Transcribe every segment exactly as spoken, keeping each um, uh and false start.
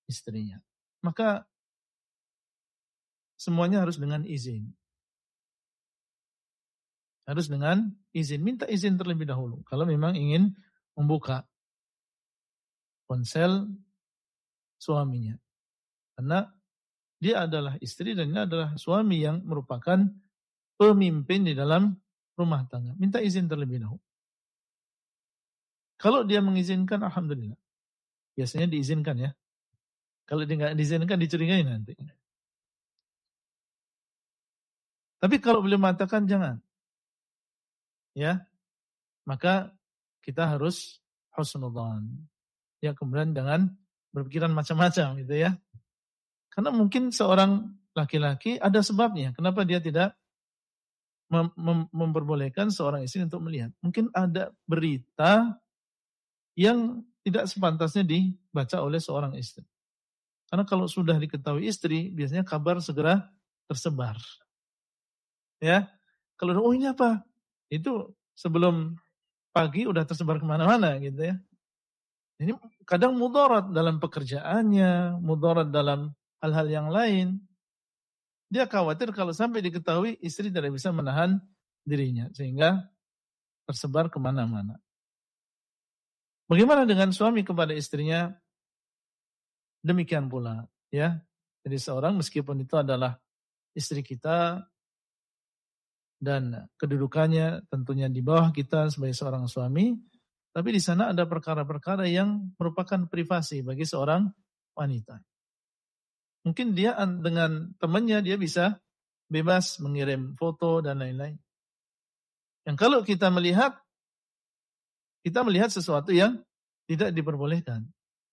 istrinya. Maka semuanya harus dengan izin. Harus dengan izin. Minta izin terlebih dahulu. Kalau memang ingin membuka ponsel suaminya. Karena dia adalah istri dan ini adalah suami yang merupakan pemimpin di dalam rumah tangga. Minta izin terlebih dahulu. Kalau dia mengizinkan, alhamdulillah. Biasanya diizinkan ya. Kalau dia nggak diizinkan, dicurigai nanti. Tapi kalau beliau mengatakan jangan, ya, maka kita harus husnudzan. Ya, kemudian jangan berpikiran macam-macam gitu ya. Karena mungkin seorang laki-laki ada sebabnya. Kenapa dia tidak mem- mem- memperbolehkan seorang istri untuk melihat? Mungkin ada berita yang tidak sepantasnya dibaca oleh seorang istri. Karena kalau sudah diketahui istri, biasanya kabar segera tersebar. Ya, kalau oh ini apa? Itu sebelum pagi udah tersebar kemana-mana gitu ya. Ini kadang mudarat dalam pekerjaannya, mudarat dalam hal-hal yang lain. Dia khawatir kalau sampai diketahui istri tidak bisa menahan dirinya sehingga tersebar kemana-mana. Bagaimana dengan suami kepada istrinya? Demikian pula, ya. Jadi seorang meskipun itu adalah istri kita dan kedudukannya tentunya di bawah kita sebagai seorang suami, tapi di sana ada perkara-perkara yang merupakan privasi bagi seorang wanita. Mungkin dia dengan temannya dia bisa bebas mengirim foto dan lain-lain. Yang kalau kita melihat, kita melihat sesuatu yang tidak diperbolehkan.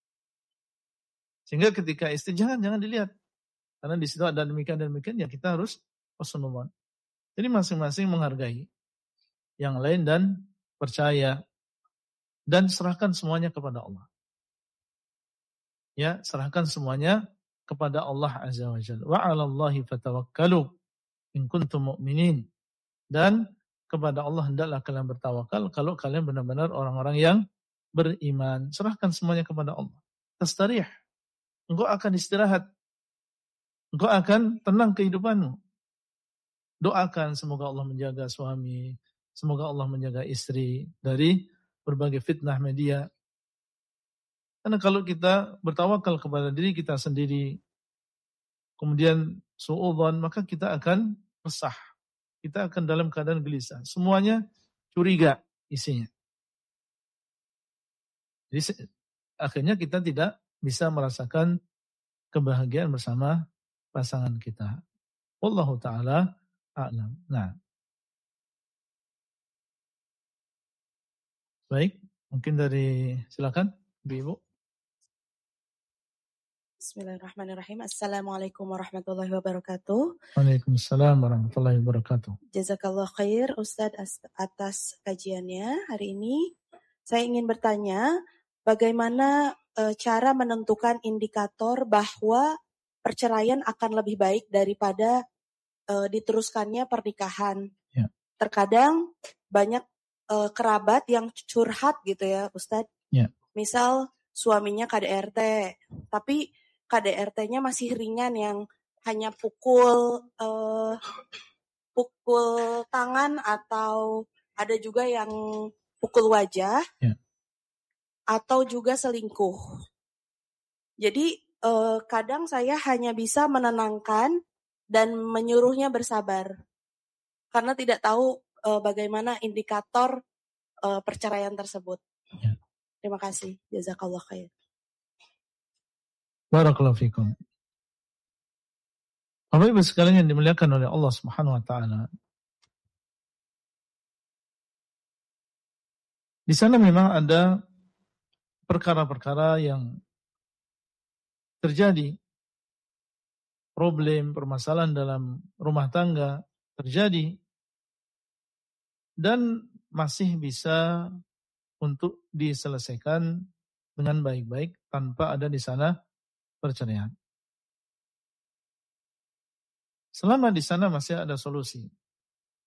Sehingga ketika istri jangan jangan dilihat, karena di situ ada demikian dan demikian, ya kita harus husnudzan. Jadi masing-masing menghargai yang lain dan percaya dan serahkan semuanya kepada Allah. Ya, serahkan semuanya kepada Allah Azza wa Jalla. Wa 'alallahi fatawakkalu in kuntum mu'minin. Dan kepada Allah hendaklah kalian bertawakal kalau kalian benar-benar orang-orang yang beriman. Serahkan semuanya kepada Allah. Tastarih. Engkau akan istirahat. Engkau akan tenang kehidupanmu. Doakan semoga Allah menjaga suami, semoga Allah menjaga istri dari berbagai fitnah media. Karena kalau kita bertawakal kepada diri kita sendiri, kemudian su'udzon, maka kita akan resah. Kita akan dalam keadaan gelisah. Semuanya curiga isinya. Jadi akhirnya kita tidak bisa merasakan kebahagiaan bersama pasangan kita. Wallahu ta'ala a'lam. Nah. Baik, mungkin dari silakan Ibu. Bismillahirrahmanirrahim. Assalamualaikum warahmatullahi wabarakatuh. Waalaikumsalam warahmatullahi wabarakatuh. Jazakallah khair Ustadz atas kajiannya hari ini. Saya ingin bertanya, bagaimana e, cara menentukan indikator bahwa perceraian akan lebih baik daripada e, diteruskannya pernikahan? Ya. Terkadang banyak e, kerabat yang curhat gitu ya Ustadz. Ya. Misal suaminya K D R T, tapi K D R T-nya masih ringan yang hanya pukul uh, pukul tangan atau ada juga yang pukul wajah, ya. Atau juga selingkuh. Jadi uh, kadang saya hanya bisa menenangkan dan menyuruhnya bersabar karena tidak tahu uh, bagaimana indikator uh, perceraian tersebut. Ya. Terima kasih. Jazakallah khair. Barakallahu fikum. Bapak Ibu sekalian yang dimuliakan oleh Allah Subhanahu wa taala. Di sana memang ada perkara-perkara yang terjadi. Problem, permasalahan dalam rumah tangga terjadi dan masih bisa untuk diselesaikan dengan baik-baik tanpa ada di sana perceraian. Selama di sana masih ada solusi.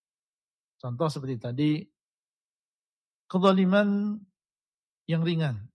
Contoh seperti tadi, kezaliman yang ringan.